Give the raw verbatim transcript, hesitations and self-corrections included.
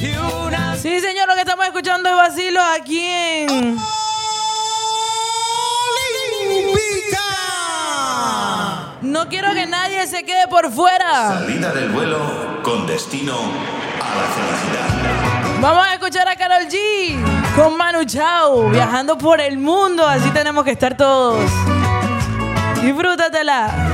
Sí, señor, lo que estamos escuchando es Vacilo aquí en No quiero que nadie se quede por fuera. Salida del vuelo con destino a la felicidad. Vamos a escuchar a Karol G con Manu Chao, viajando por el mundo. Así tenemos que estar todos. Disfrútatela.